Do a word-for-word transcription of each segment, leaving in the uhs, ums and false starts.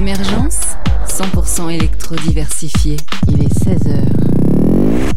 Émergence, cent pour cent électro-diversifié. Il est seize heures.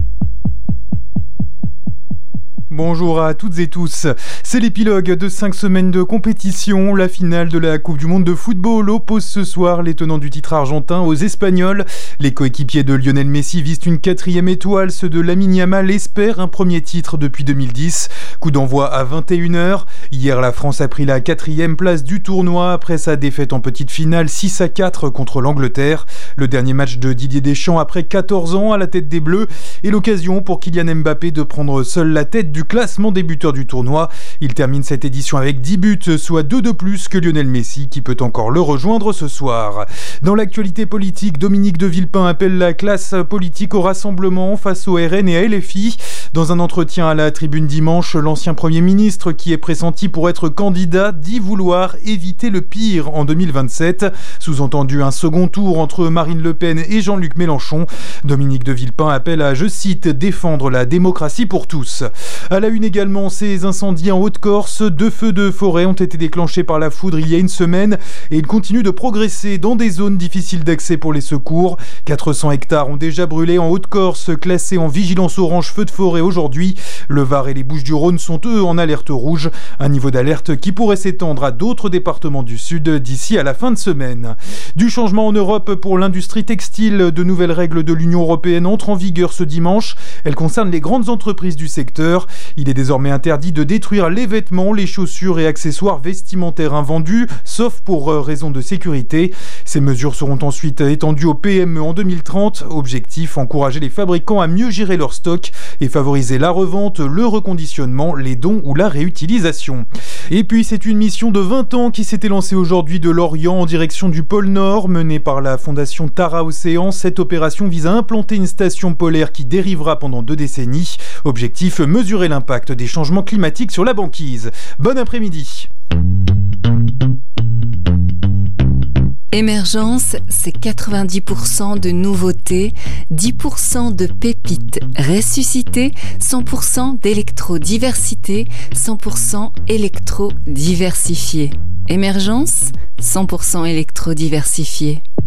Bonjour à toutes et tous. C'est l'épilogue de cinq semaines de compétition. La finale de la Coupe du Monde de football oppose ce soir les tenants du titre argentin aux Espagnols. Les coéquipiers de Lionel Messi visent une quatrième étoile. Ceux de Lamine Yamal espèrent un premier titre depuis deux mille dix. Coup d'envoi à vingt et une heures. Hier, la France a pris la quatrième place du tournoi après sa défaite en petite finale six à quatre contre l'Angleterre. Le dernier match de Didier Deschamps après quatorze ans à la tête des Bleus est l'occasion pour Kylian Mbappé de prendre seul la tête du classement des buteurs du tournoi. Il termine cette édition avec dix buts, soit deux de plus que Lionel Messi, qui peut encore le rejoindre ce soir. Dans l'actualité politique, Dominique de Villepin appelle la classe politique au rassemblement face au R N et à L F I. Dans un entretien à la Tribune dimanche, l'ancien Premier ministre, qui est pressenti pour être candidat, dit vouloir éviter le pire en deux mille vingt-sept. Sous-entendu un second tour entre Marine Le Pen et Jean-Luc Mélenchon. Dominique de Villepin appelle à, je cite, défendre la démocratie pour tous. À la une également, ces incendies en Haute-Corse. Deux feux de forêt ont été déclenchés par la foudre il y a une semaine et ils continuent de progresser dans des zones difficiles d'accès pour les secours. quatre cents hectares ont déjà brûlé en Haute-Corse, classés en vigilance orange feu de forêt aujourd'hui. Le Var et les Bouches-du-Rhône sont eux en alerte rouge, un niveau d'alerte qui pourrait s'étendre à d'autres départements du Sud d'ici à la fin de semaine. Du changement en Europe pour l'industrie textile, de nouvelles règles de l'Union européenne entrent en vigueur ce dimanche. Elles concernent les grandes entreprises du secteur. Il est désormais interdit de détruire les vêtements, les chaussures et accessoires vestimentaires invendus, sauf pour raison de sécurité. Ces mesures seront ensuite étendues aux P M E en deux mille trente. Objectif, encourager les fabricants à mieux gérer leur stock et favoriser la revente, le reconditionnement, les dons ou la réutilisation. Et puis c'est une mission de vingt ans qui s'était lancée aujourd'hui de Lorient en direction du pôle Nord, menée par la fondation Tara Océan. Cette opération vise à implanter une station polaire qui dérivera pendant deux décennies. Objectif, mesurer l'impact des changements climatiques sur la banquise. Bon après-midi. Émergence, c'est quatre-vingt-dix pour cent de nouveautés, dix pour cent de pépites ressuscitées, cent pour cent d'électro-diversité, cent pour cent électro-diversifié. Émergence, cent pour cent électro-diversifié.